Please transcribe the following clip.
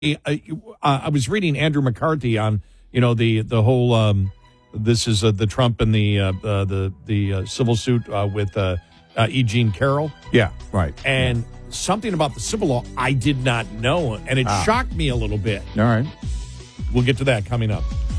I was reading Andrew McCarthy on the whole this is the Trump and the civil suit with E. Jean Carroll. Yeah, right. And something about the civil law I did not know, and it shocked me a little bit. All right. We'll get to that coming up.